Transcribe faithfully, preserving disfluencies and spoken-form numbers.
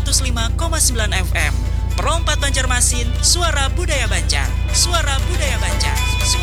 seratus lima koma sembilan F M. Pro empat Banjarmasin, suara budaya Banjar. Suara budaya Banjar. Suara